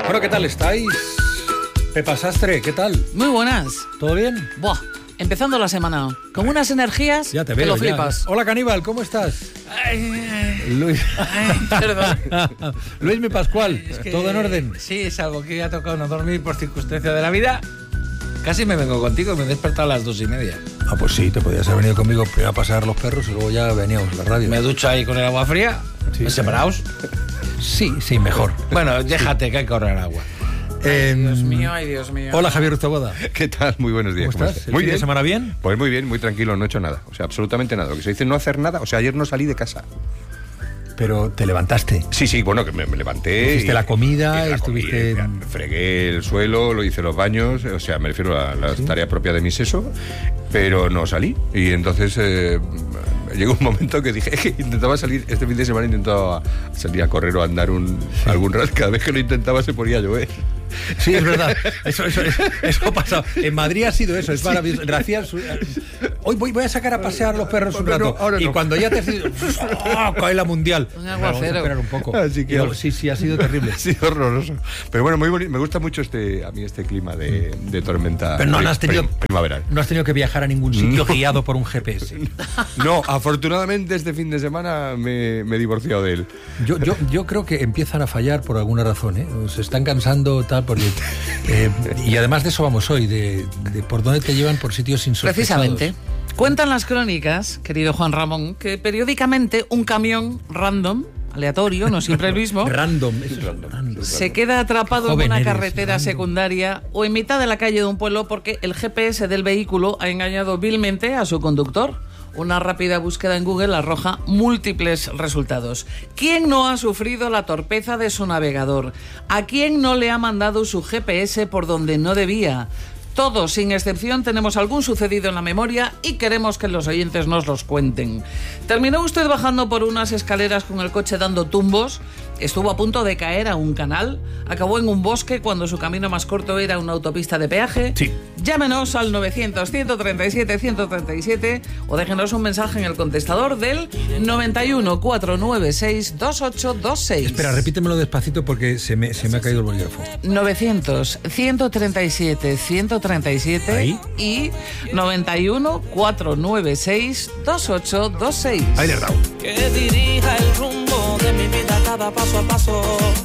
Bueno, ¿qué tal estáis? Pepa Sastre, ¿qué tal? Muy buenas. ¿Todo bien? Buah, empezando la semana. Con unas energías Ya te que veo, lo ya. flipas. Hola, Caníbal, ¿cómo estás? Luis. Perdón. Luis Mi Pascual, Es que, ¿todo en orden? Sí, salvo que ha tocado no dormir por circunstancia de la vida. Casi me vengo contigo, me he despertado a las 2:30. Ah, pues sí, te podías haber venido conmigo primero a pasear los perros y luego ya veníamos a la radio. Me ducho ahí con el agua fría, Sí, separados. Sí, mejor. Bueno, déjate que hay que ahorrar agua. Dios mío, ay Dios mío. Hola, Javier Ruzaboda. ¿Qué tal? Muy buenos días. ¿Cómo estás? ¿El Muy fin de bien. semana bien? Pues muy bien, muy tranquilo, no he hecho nada. O sea, absolutamente nada. Lo que se dice no hacer nada. O sea, ayer no salí de casa. Pero te levantaste. Sí, bueno, que me levanté. Hiciste la comida, y estuviste... fregué el suelo, lo hice los baños. O sea, me refiero a las tareas propias de mi seso. Pero no salí. Y entonces llegó un momento que dije que intentaba salir. Este fin de semana intentaba salir a correr o a andar algún rato. Cada vez que lo intentaba se ponía a llover. Sí, es verdad. Eso ha pasado. En Madrid ha sido eso, es maravilloso. Gracias. Hoy voy a sacar a pasear a los perros un rato. Ahora y no. cuando ya te has dicho, cae la mundial. Un Pero aguacero. vamos a esperar un poco. Así que- Sí, ha sido terrible. Sí, horroroso. Pero bueno, muy bonito. Me gusta mucho a mí este clima de tormenta. Pero no has tenido- primaveral. No has tenido que viajar a ningún sitio guiado por un GPS. No, afortunadamente este fin de semana me he divorciado de él. Yo creo que empiezan a fallar por alguna razón, ¿eh? Se están cansando tal porque y además de eso vamos hoy, de por dónde te llevan por sitios insospechados. Precisamente. Cuentan las crónicas, querido Juan Ramón, que periódicamente un camión random, aleatorio, no siempre el mismo, Random, eso es random. se queda atrapado Joven en una eres, carretera random. secundaria o en mitad de la calle de un pueblo porque el GPS del vehículo ha engañado vilmente a su conductor. Una rápida búsqueda en Google arroja múltiples resultados. ¿Quién no ha sufrido la torpeza de su navegador? ¿A quién no le ha mandado su GPS por donde no debía? Todos, sin excepción, tenemos algún sucedido en la memoria y queremos que los oyentes nos los cuenten. ¿Terminó usted bajando por unas escaleras con el coche dando tumbos? ¿Estuvo a punto de caer a un canal? ¿Acabó en un bosque cuando su camino más corto era una autopista de peaje? Sí. Llámenos al 900-137-137 o déjenos un mensaje en el contestador del 91 496 2826. Espera, repítemelo despacito porque se me ha caído el bolígrafo. 900-137-137 Ahí. y 91 496 2826. Ahí le he dado. Que dirija el rumbo de mi vida cada paso a paso,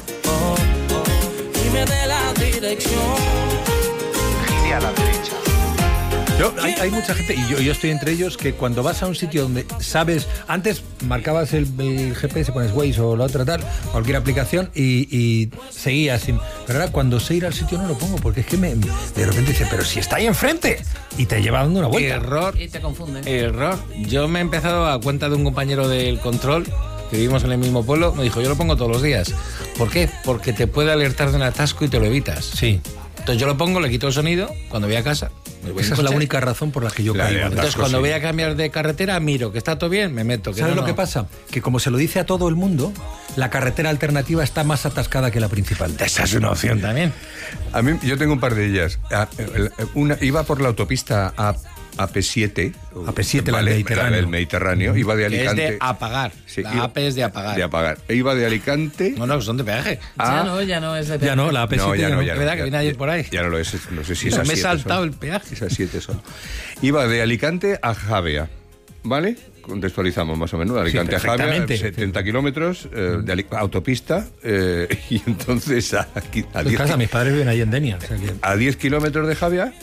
y me dé la dirección. Gire a la derecha. Hay mucha gente, y yo estoy entre ellos, que cuando vas a un sitio donde sabes, antes marcabas el GPS, pones Waze o la otra tal, cualquier aplicación y seguías sin. Pero ahora cuando sé ir al sitio no lo pongo, porque es que de repente dice, pero si está ahí enfrente, y te lleva dando una vuelta. Error. Y te confunden. Error. Yo me he empezado a cuenta de un compañero del control, que vivimos en el mismo pueblo, me dijo, yo lo pongo todos los días. ¿Por qué? Porque te puede alertar de un atasco y te lo evitas. Sí. Entonces yo lo pongo, le quito el sonido cuando voy a casa. Me voy en Esa es la coche. única razón por la que yo La de caigo. atrás. Entonces cuando sí. voy a cambiar de carretera, miro que está todo bien, me meto. ¿Sabes no, lo que no. pasa? Que como se lo dice a todo el mundo, la carretera alternativa está más atascada que la principal. Esa es una opción también. A mí, yo tengo un par de ellas. Iba por la autopista AP7. AP7, la del Mediterráneo. del Mediterráneo. Iba de Que es Alicante. de apagar. Sí, La AP es de apagar. De apagar. Iba de Alicante. No, son de peaje. Ya no es de Ya no, la AP7 No, ya no, ya Es no. verdad que viene ayer por ahí. Ya no lo es. No sé si No, esas me he 7 saltado son. el peaje. Esas 7 son. Iba de Alicante a Javea. ¿Vale? Contextualizamos más o menos. De Alicante a Javea, perfectamente. 70 kilómetros de autopista. Y entonces a En 10 casa, mis padres viven ahí en Denia. O sea que... a 10 kilómetros de Javea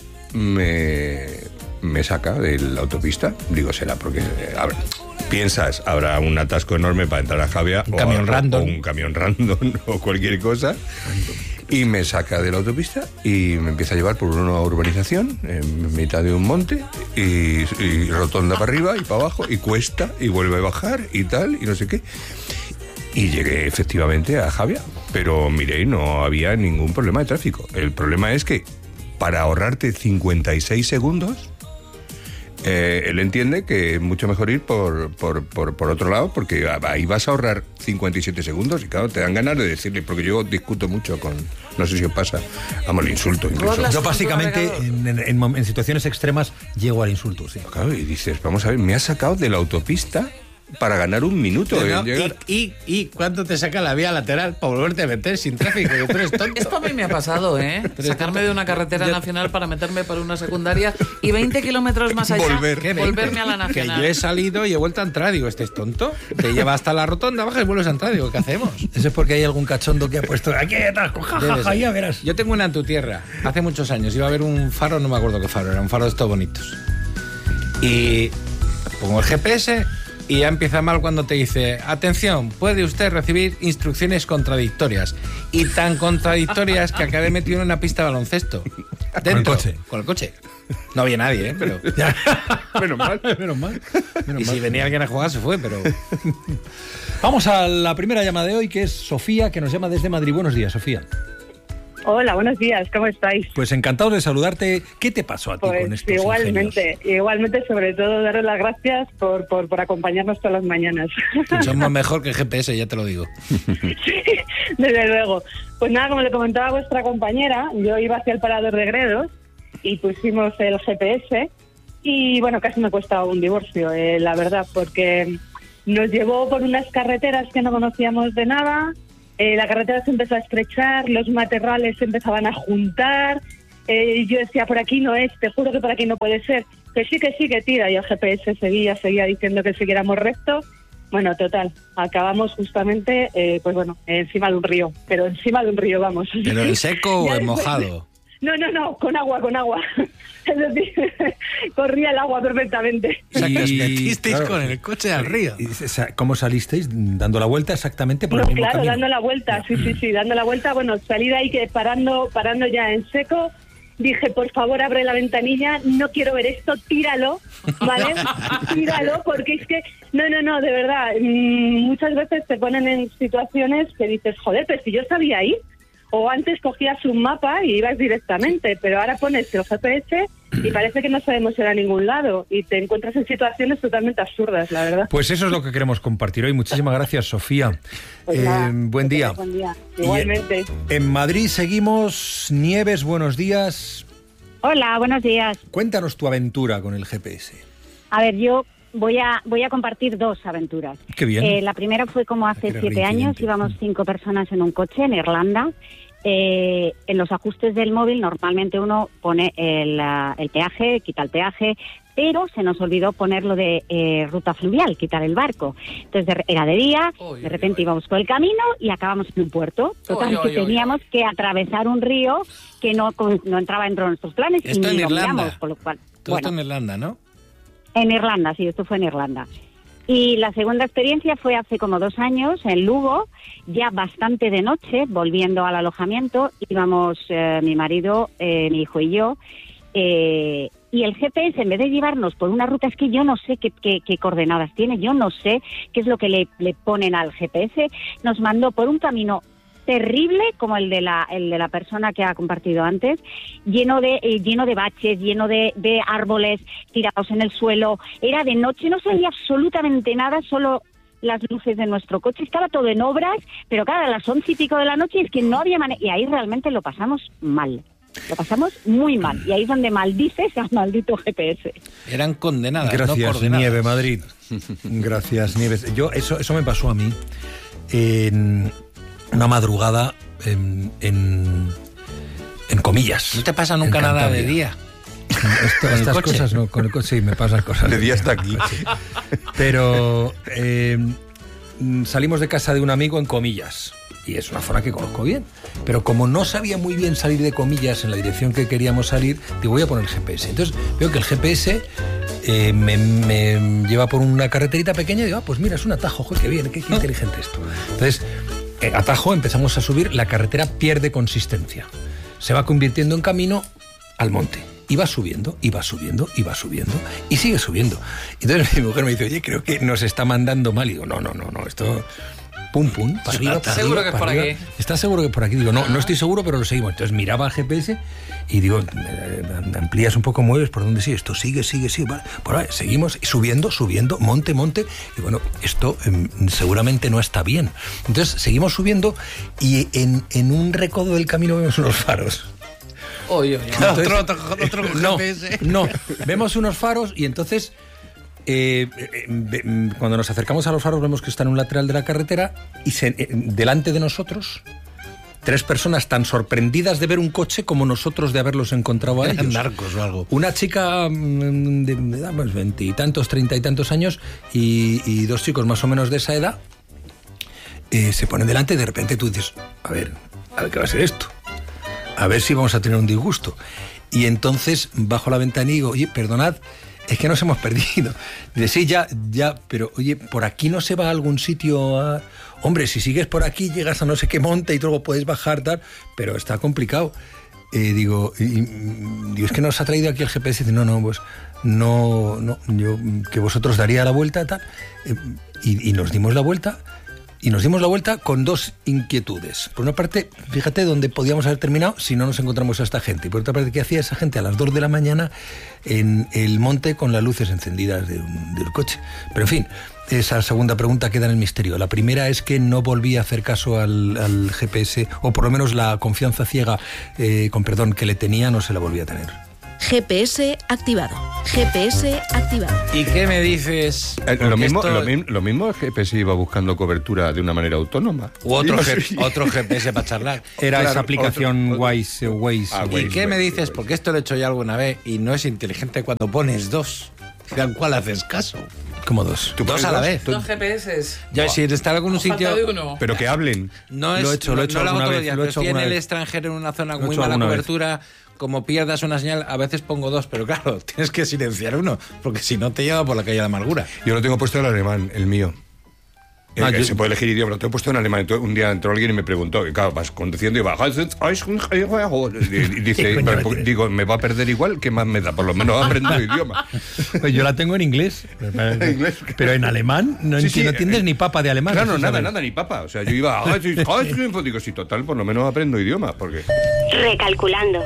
me saca de la autopista. Digo, será porque piensas, habrá un atasco enorme para entrar a Javea Un camión random. o un camión random o cualquier cosa. Y me saca de la autopista y me empieza a llevar por una urbanización en mitad de un monte y rotonda para arriba y para abajo y cuesta y vuelve a bajar y tal y no sé qué. Y llegué efectivamente a Javea, pero miré, no había ningún problema de tráfico. El problema es que para ahorrarte 56 segundos, él entiende que es mucho mejor ir por otro lado, porque ahí vas a ahorrar 57 segundos y claro, te dan ganas de decirle, porque yo discuto mucho con, no sé si os pasa, vamos, el insulto incluso. hablas- Yo básicamente en situaciones extremas llego al insulto, sí. Claro, y dices, vamos a ver, me has sacado de la autopista para ganar un minuto en llegar. ¿Y cuánto te saca la vía lateral para volverte a meter sin tráfico? Que tú eres tonto. Esto a mí me ha pasado, ¿eh? Sacarme de una carretera nacional para meterme por una secundaria y 20 kilómetros más allá volverme a la nacional. Que yo he salido y he vuelto a entrar. Digo, ¿este es tonto? Te lleva hasta la rotonda, baja y vuelves a entrar. Digo, ¿qué hacemos? Eso es porque hay algún cachondo que ha puesto aquí atasco, jajaja, ya verás. Yo tengo una en tu tierra. Hace muchos años iba a haber un faro, no me acuerdo qué faro, era un faro de estos bonitos. Y pongo el GPS y ya empieza mal cuando te dice: atención, puede usted recibir instrucciones contradictorias. Y tan contradictorias que acabé metido en una pista de baloncesto. Dentro, con el coche. No había nadie, pero... Menos mal. Menos mal. Y si venía alguien a jugar se fue, pero... Vamos a la primera llamada de hoy, que es Sofía, que nos llama desde Madrid. Buenos días, Sofía. Hola, buenos días, ¿cómo estáis? Pues encantado de saludarte. ¿Qué te pasó a ti con estos igualmente, sobre todo daros las gracias por acompañarnos todas las mañanas. Pues somos mejor que GPS, ya te lo digo. Sí, desde luego. Pues nada, como le comentaba a vuestra compañera, yo iba hacia el parador de Gredos y pusimos el GPS y bueno, casi me cuesta un divorcio, la verdad, porque nos llevó por unas carreteras que no conocíamos de nada. La carretera se empezó a estrechar, los matorrales se empezaban a juntar. Yo decía, por aquí no es, te juro que por aquí no puede ser. Que sí, que tira. Y el GPS seguía diciendo que siguiéramos recto. Bueno, total, acabamos justamente, pues bueno, encima de un río. Pero encima de un río, vamos. ¿Pero en seco o en mojado? No, con agua. Es decir, corría el agua perfectamente. O sea, que os metisteis con el coche al río. ¿Cómo salisteis? ¿Dando la vuelta exactamente por el mismo camino? Dando la vuelta, sí, dando la vuelta. Bueno, salí de ahí que parando ya en seco. Dije, por favor, abre la ventanilla, no quiero ver esto, tíralo, ¿vale? Tíralo, porque es que, no, de verdad, muchas veces te ponen en situaciones que dices, joder, pero si yo sabía ir. O antes cogías un mapa y ibas directamente, pero ahora pones el GPS y parece que no sabemos ir a ningún lado y te encuentras en situaciones totalmente absurdas, la verdad. Pues eso es lo que queremos compartir hoy. Muchísimas gracias, Sofía. Pues nada, buen día. Buen día. Igualmente. En Madrid seguimos. Nieves, buenos días. Hola, buenos días. Cuéntanos tu aventura con el GPS. A ver, yo voy a compartir dos aventuras. Qué bien. La primera fue como hace 7 años, íbamos 5 personas en un coche en Irlanda. En los ajustes del móvil normalmente uno pone el peaje, quita el peaje, pero se nos olvidó poner lo de ruta fluvial, quitar el barco. Entonces era de día, de repente íbamos por el camino y acabamos en un puerto. Total, que teníamos que atravesar un río que no entraba dentro de nuestros planes. Esto y en Irlanda. Miramos, con lo cual, Todo esto en Irlanda, ¿no? En Irlanda, sí, esto fue en Irlanda. Y la segunda experiencia fue hace como 2 años en Lugo, ya bastante de noche, volviendo al alojamiento. Íbamos mi marido, mi hijo y yo. Y el GPS, en vez de llevarnos por una ruta, es que yo no sé qué coordenadas tiene, yo no sé qué es lo que le ponen al GPS, nos mandó por un camino terrible, como el de la persona que ha compartido antes, lleno de baches, lleno de árboles tirados en el suelo. Era de noche, no se veía absolutamente nada, solo las luces de nuestro coche. Estaba todo en obras, pero claro, a las 11 y pico de la noche es que no había manera. Y ahí realmente lo pasamos mal. Lo pasamos muy mal. Y ahí es donde maldices al maldito GPS. Eran condenadas, gracias, no coordenadas. Nieve, Madrid. Gracias, Nieves. Eso me pasó a mí en una madrugada en Comillas. ¿No te pasa nunca nada de día? Estas cosas no, con el coche sí me pasan cosas. De día hasta aquí. Pero salimos de casa de un amigo en Comillas. Y es una zona que conozco bien. Pero como no sabía muy bien salir de Comillas en la dirección que queríamos salir, digo, voy a poner el GPS. Entonces veo que el GPS me lleva por una carreterita pequeña y digo, pues mira, es un atajo, joder, qué bien, qué inteligente esto. Entonces, atajo, empezamos a subir, la carretera pierde consistencia. Se va convirtiendo en camino al monte. Y va subiendo, y sigue subiendo. Entonces mi mujer me dice, oye, creo que nos está mandando mal. Y digo, no, esto... Pum, para arriba, ¿Estás seguro que es por aquí? ¿Estás seguro que es por aquí? Digo, no estoy seguro, pero lo seguimos. Entonces miraba el GPS y digo, amplías un poco, mueves, ¿por dónde sigue? Esto sigue, vale. Por ahí, seguimos subiendo, monte. Y bueno, esto seguramente no está bien. Entonces seguimos subiendo y en un recodo del camino vemos unos faros. Entonces, otro con GPS. No, vemos unos faros y entonces cuando nos acercamos a los faros vemos que está en un lateral de la carretera y delante de nosotros 3 personas tan sorprendidas de ver un coche como nosotros de haberlos encontrado a ellos. Narcos o algo. Una chica de edad, 20 y tantos, 30 y tantos años y 2 chicos más o menos de esa edad se ponen delante y de repente tú dices, a ver qué va a ser esto, a ver si vamos a tener un disgusto. Y entonces bajo la ventana y digo, oye, perdonad, es que nos hemos perdido. Dice, sí, ya, pero oye, ¿por aquí no se va a algún sitio? Hombre, si sigues por aquí llegas a no sé qué monte y luego puedes bajar, tal, pero está complicado. Digo, es que nos ha traído aquí el GPS. Dice, no, pues no, yo que vosotros daría la vuelta, tal. Y nos dimos la vuelta. Y nos dimos la vuelta con 2 inquietudes. Por una parte, fíjate dónde podíamos haber terminado si no nos encontramos a esta gente. Y por otra parte, ¿qué hacía esa gente a las 2 de la mañana en el monte con las luces encendidas del coche? Pero en fin, esa segunda pregunta queda en el misterio. La primera es que no volví a hacer caso al GPS, o por lo menos la confianza ciega, que le tenía, no se la volví a tener. GPS activado. GPS activado. ¿Y qué me dices? Lo mismo el GPS iba buscando cobertura de una manera autónoma. U otro GPS para charlar. Era Claro, esa aplicación Waze. ¿Y qué me dices? Porque esto lo he hecho ya alguna vez y no es inteligente cuando pones 2. ¿Al cual haces caso? ¿Cómo 2? ¿Tú 2 a la vez? 2 GPS. Ya, si está en algún sitio... Falta de uno. Pero que hablen. No es, Lo he hecho no alguna lo hago todos vez, los días, lo he pero hecho estoy en alguna el vez. extranjero, en una zona Lo he con muy hecho mala alguna vez. cobertura, como pierdas una señal, a veces pongo 2, pero claro, tienes que silenciar uno, porque si no te lleva por la calle de amargura. Yo lo tengo puesto en alemán, el mío. Se puede elegir idioma, lo tengo puesto en alemán. Entonces, un día entró alguien y me preguntó, y claro, vas conduciendo y va, y dice, digo, me va a perder igual, ¿qué más me da? Por lo menos aprendo el idioma. Pues yo la tengo en inglés, pero en alemán no entiendes ni papa de alemán. Claro, nada, ni papa. O sea, yo iba, digo, sí, total, por lo menos aprendo idioma, porque... Recalculando.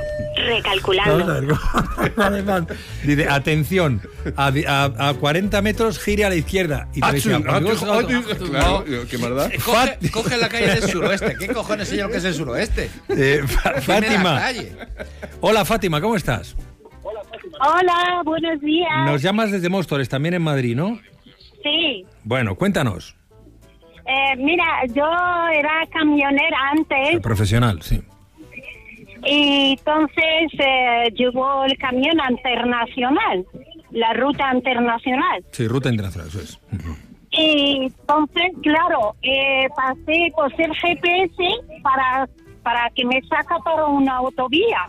Alemán. Dice, atención, a 40 metros gire a la izquierda. Y te decía, claro, ¿qué más da? Coge la calle del suroeste. ¿Qué cojones señor que es el suroeste? Fátima. Hola, Fátima, ¿cómo estás? Hola, buenos días. Nos llamas desde Móstoles, también en Madrid, ¿no? Sí. Bueno, cuéntanos. Mira, yo era camionera antes Profesional, sí. y entonces llevo el camión internacional, la ruta internacional. Sí, ruta internacional, eso es. Y entonces, claro, pasé por ser GPS para que me saca por una autovía.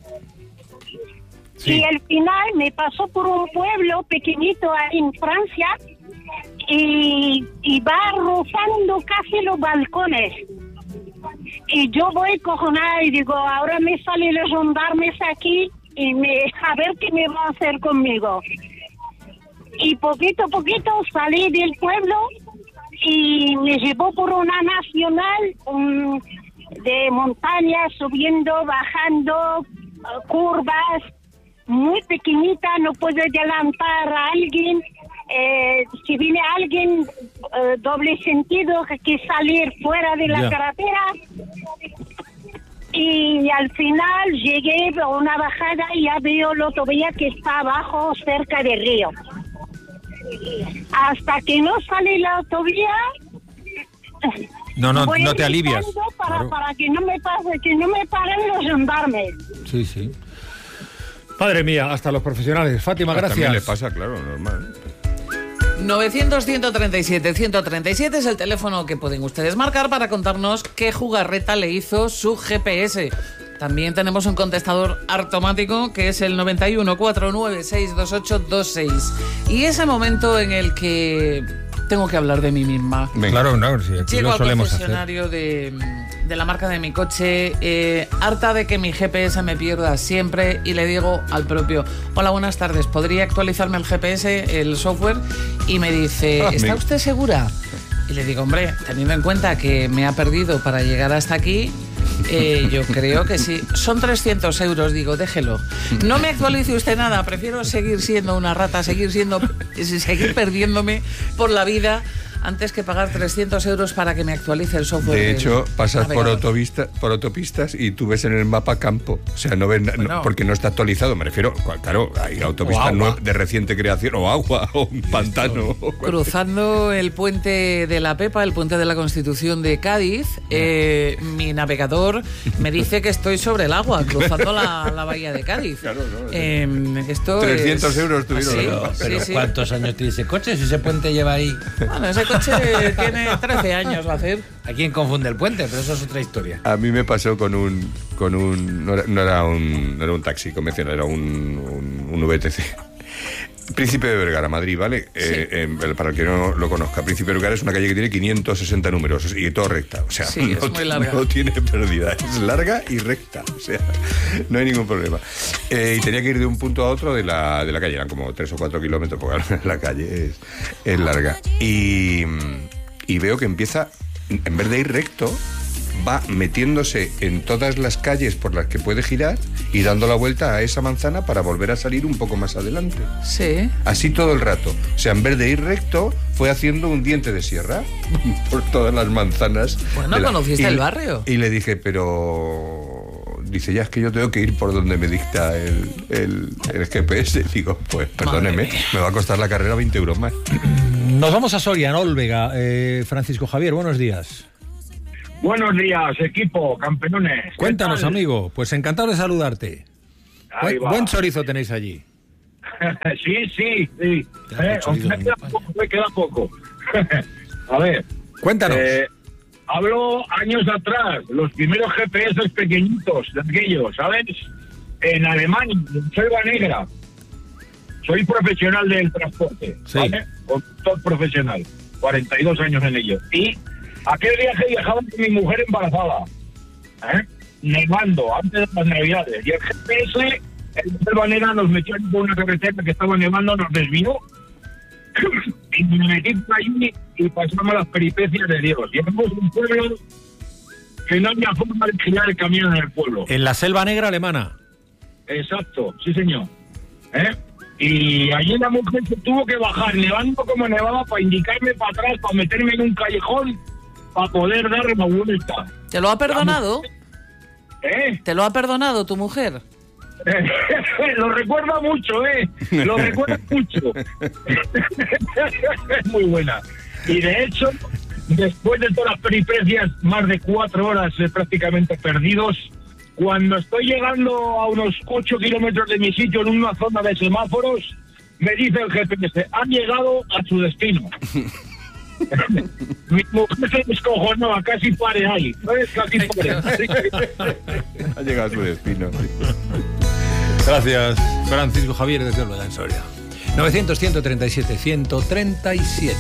Sí. Y al final me pasó por un pueblo pequeñito ahí en Francia y va rozando casi los balcones. Y yo voy cojonada y digo, ahora me salen los gendarmes aquí y a ver qué me va a hacer conmigo. Y poquito a poquito salí del pueblo y me llevó por una nacional de montañas, subiendo, bajando, curvas, muy pequeñita, no puedo adelantar a alguien. Si viene alguien, doble sentido, que salir fuera de la carretera. Y al final llegué a una bajada y ya veo la autovía que está abajo, cerca del río. Hasta que no sale la autovía, voy no te alivias. Para que no me paren los gendarmes. Sí. Madre mía, hasta los profesionales. Fátima, gracias. También le pasa, claro, normal. 900-137-137 es el teléfono que pueden ustedes marcar para contarnos qué jugarreta le hizo su GPS. También tenemos un contestador automático que es el 91-496-2826. Y ese momento en el que tengo que hablar de mí misma. Claro, sí, aquí Llego lo al solemos concesionario de la marca de mi coche, harta de que mi GPS me pierda siempre, y le digo al propio, hola, buenas tardes, ¿podría actualizarme el GPS, el software? Y me dice, ¿está usted segura? Y le digo, hombre, teniendo en cuenta que me ha perdido para llegar hasta aquí, yo creo que sí. Son 300 euros, digo, déjelo. No me actualice usted nada, prefiero seguir siendo una rata, seguir perdiéndome por la vida antes que pagar 300 euros para que me actualice el software. De hecho, pasas por navegador. autopistas y tú ves en el mapa campo. O sea, no ves porque no está actualizado. Me refiero, claro, hay autopistas de reciente creación, o agua, o un pantano. Cruzando el puente de la Pepa, el puente de la Constitución de Cádiz, mi navegador me dice que estoy sobre el agua, cruzando la bahía de Cádiz. Claro, esto 300 euros tuvieron. Pero ¿cuántos años tiene ese coche? Si ese puente lleva ahí... Bueno, ese coche tiene 13 años, va a hacer. ¿A quién confunde el puente? Pero eso es otra historia. A mí me pasó con un no era un taxi convencional, era un VTC. Príncipe de Vergara, Madrid, ¿vale? Para el que no lo conozca, Príncipe de Vergara es una calle que tiene 560 números y todo recta. O sea, no tiene pérdida. Es larga y recta. O sea, no hay ningún problema. Y tenía que ir de un punto a otro de la calle. Eran como 3 o 4 kilómetros, porque la calle es larga. Y veo que empieza, en vez de ir recto, va metiéndose en todas las calles por las que puede girar y dando la vuelta a esa manzana para volver a salir un poco más adelante. Sí. Así todo el rato. O sea, en vez de ir recto, fue haciendo un diente de sierra por todas las manzanas. Bueno, ¿conociste el barrio? Y le dije, pero... Dice, ya es que yo tengo que ir por donde me dicta el GPS. Digo, pues perdóneme, me va a costar la carrera 20 euros más. Nos vamos a Soria, en Olvega. Francisco Javier, buenos días. Buenos días, equipo, campeones. Cuéntanos, amigo. Pues encantado de saludarte. Buen chorizo tenéis allí. Sí. Me queda poco. A ver. Cuéntanos. Hablo años atrás, los primeros GPS pequeñitos de aquellos, ¿sabes? En Alemania, en Selva Negra. Soy profesional del transporte, ¿vale? Conductor profesional, 42 años en ello. Y aquel viaje viajaba con mi mujer embarazada, nevando, antes de las Navidades. Y el GPS en Selva Negra nos metió por una carretera que estaba nevando, nos desvió. Y me metí por allí y pasamos las peripecias de Dios. Llegamos a un pueblo que no había forma de girar el camión en el pueblo. En la Selva Negra alemana. Exacto, sí señor. Y allí la mujer se tuvo que bajar, nevando como nevaba, para indicarme para atrás, para meterme en un callejón, para poder dar la vuelta. ¿Te lo ha perdonado? ¿Te lo ha perdonado tu mujer? Lo recuerda mucho, Lo recuerda mucho. Es muy buena. Y de hecho, después de todas las peripecias, más de 4 horas prácticamente perdidos, cuando estoy llegando a unos 8 kilómetros de mi sitio en una zona de semáforos, me dice el GPS, han llegado a su destino. Mi mujer se descojonó, casi pare ahí. Casi pare. Ha llegado a su destino. Gracias, Francisco Javier, desde Olvega, en Soria. 900-137-137.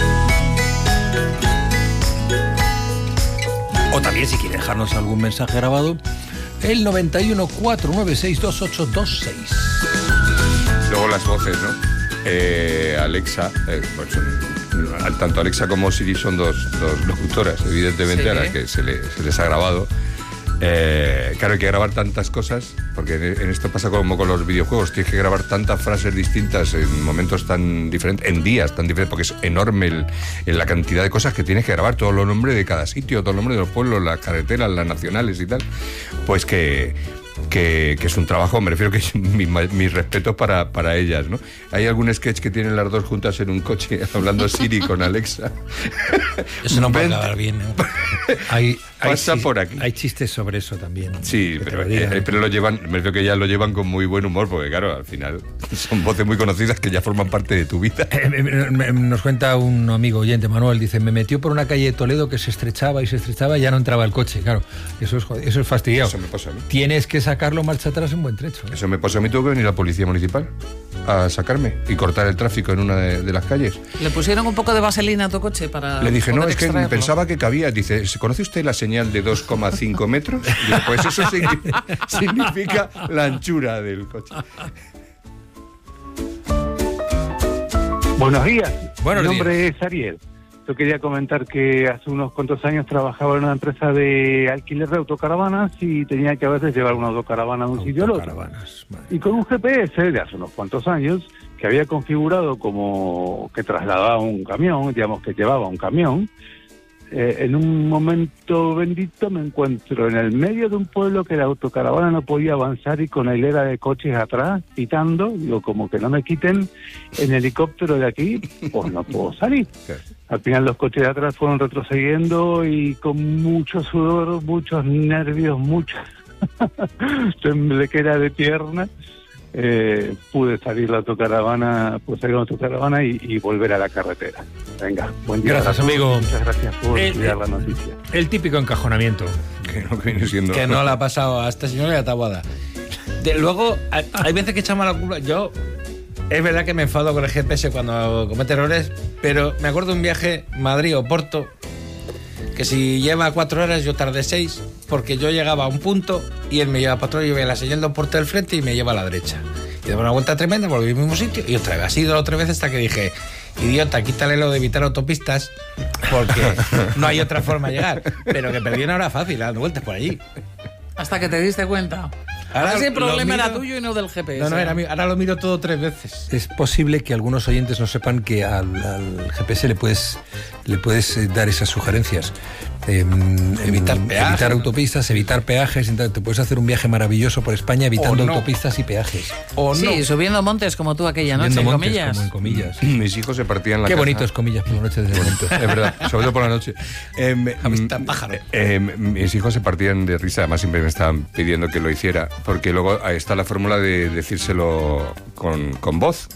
O también, si quiere dejarnos algún mensaje grabado, el 91-496-2826. Luego las voces, ¿no? Alexa, tanto Alexa como Siri son dos locutoras, evidentemente, a las que se les ha grabado. Claro, hay que grabar tantas cosas, porque en esto pasa como con los videojuegos, tienes que grabar tantas frases distintas en momentos tan diferentes, en días tan diferentes, porque es enorme la cantidad de cosas que tienes que grabar, todos los nombres de cada sitio, todos los nombres de los pueblos, las carreteras, las nacionales y tal, pues que es un trabajo, me refiero que es mis respetos para ellas, ¿no? Hay algún sketch que tienen las dos juntas en un coche hablando Siri con Alexa. Eso no puede acabar bien, ¿no? Pasa por aquí. Hay chistes sobre eso también. Sí, pero lo llevan, me refiero que ellas lo llevan con muy buen humor, porque claro, al final son voces muy conocidas que ya forman parte de tu vida. Nos cuenta un amigo oyente, Manuel, dice, me metió por una calle de Toledo que se estrechaba y ya no entraba el coche. Claro, eso es fastidiado. Eso me pasa a mí. Tienes que sacarlo marcha atrás en buen trecho. Eso me pasó a mí, tuvo que venir la policía municipal a sacarme y cortar el tráfico en una de las calles. ¿Le pusieron un poco de vaselina a tu coche para...? Le dije, no, es que pensaba que cabía. Dice, ¿conoce usted la señal de 2,5 metros? Digo, pues eso significa la anchura del coche. Buenos días. Mi nombre días. es Ariel. Yo quería comentar que hace unos cuantos años trabajaba en una empresa de alquiler de autocaravanas y tenía que a veces llevar una autocaravana de un sitio al otro. Y con un GPS de hace unos cuantos años, que había configurado como que trasladaba un camión, digamos que llevaba un camión. En un momento bendito me encuentro en el medio de un pueblo que la autocaravana no podía avanzar y con la hilera de coches atrás, pitando. Digo, como que no me quiten el helicóptero de aquí, pues no puedo salir. Al final los coches de atrás fueron retrocediendo y con mucho sudor, muchos nervios, mucha temblequera de pierna, pude salir la autocaravana, y volver a la carretera. Venga, buen día. Gracias, amigo. Muchas gracias por estudiar la noticia. El típico encajonamiento. Que no le ha pasado a este señor y a Taboada. Luego, hay veces que echamos la culpa. Yo, es verdad que me enfado con el GPS cuando comete errores, pero me acuerdo de un viaje Madrid o Porto, que si lleva 4 horas, yo tardé 6, porque yo llegaba a un punto y él me lleva para otro, yo veía la señal de Porto del frente y me lleva a la derecha. Y daba una vuelta tremenda, volví al mismo sitio y otra vez. Así 2 o 3 veces hasta que dije, idiota, quítale lo de evitar autopistas, porque no hay otra forma de llegar. Pero que perdí una hora fácil, dando vueltas por allí. Hasta que te diste cuenta. Ahora sí el problema era tuyo y no del GPS. No, era mío. Ahora lo miro todo 3 veces. Es posible que algunos oyentes no sepan que al GPS le puedes dar esas sugerencias. Evitar autopistas, evitar peajes. Te puedes hacer un viaje maravilloso por España evitando autopistas y peajes. Sí, subiendo montes como tú aquella noche, montes, comillas. Como en comillas. Mis hijos se partían la Qué caja. bonitos comillas por la noche desde montes. Es verdad, sobre todo por la noche. Amistad pájaro. Mis hijos se partían de risa, además siempre me estaban pidiendo que lo hiciera, porque luego está la fórmula de decírselo con voz.